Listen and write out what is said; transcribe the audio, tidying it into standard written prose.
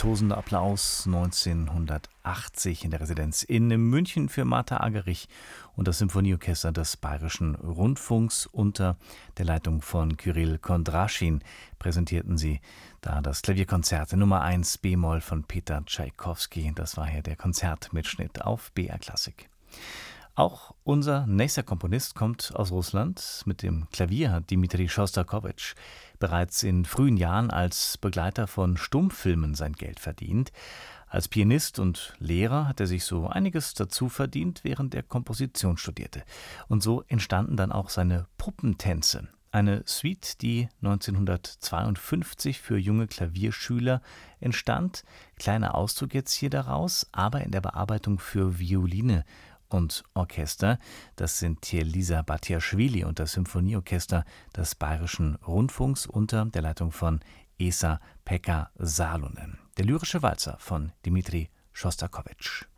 tosender Applaus 1980 in der Residenz in München für Martha Argerich und das Symphonieorchester des Bayerischen Rundfunks unter der Leitung von Kyrill Kondraschin präsentierten sie da das Klavierkonzert Nummer 1 B-Moll von Peter Tschaikowski. Das war hier der Konzertmitschnitt auf BR Klassik. Auch unser nächster Komponist kommt aus Russland. Mit dem Klavier hat Dmitri Schostakowitsch bereits in frühen Jahren als Begleiter von Stummfilmen sein Geld verdient. Als Pianist und Lehrer hat er sich so einiges dazu verdient, während er Komposition studierte. Und so entstanden dann auch seine Puppentänze. Eine Suite, die 1952 für junge Klavierschüler entstand. Kleiner Auszug jetzt hier daraus, aber in der Bearbeitung für Violine und Orchester. Das sind hier Lisa Batiaschwili und das Symphonieorchester des Bayerischen Rundfunks unter der Leitung von Esa-Pekka Salonen. Der lyrische Walzer von Dmitri Schostakowitsch.